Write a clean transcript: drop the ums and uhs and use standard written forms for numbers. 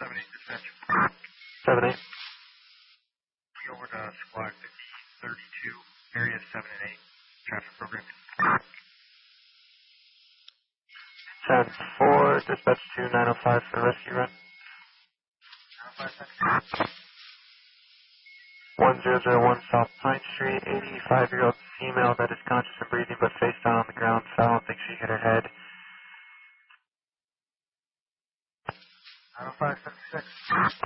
7-8 dispatch. 7-8. Over to squad 5032, area 7 and 8, traffic program. 10-4, dispatch to 905 for rescue run. 1001 South Pine Street, 85-year-old female that is conscious and breathing but face down on the ground. Fell and thinks she hit her head. 90576.